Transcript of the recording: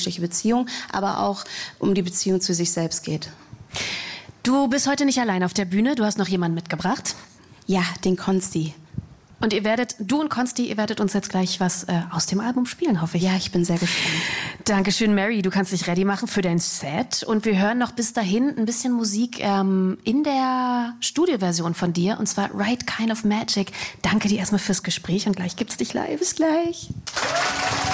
zwischenmenschliche Beziehung, aber auch um die Beziehung zu sich selbst geht. Du bist heute nicht allein auf der Bühne, du hast noch jemanden mitgebracht. Ja, den Konsti. Und du und Konsti, ihr werdet uns jetzt gleich was aus dem Album spielen, hoffe ich. Ja, ich bin sehr gespannt. Dankeschön, Mary. Du kannst dich ready machen für dein Set. Und wir hören noch bis dahin ein bisschen Musik in der Studioversion von dir. Und zwar Right Kind of Magic. Danke dir erstmal fürs Gespräch und gleich gibt's dich live. Bis gleich.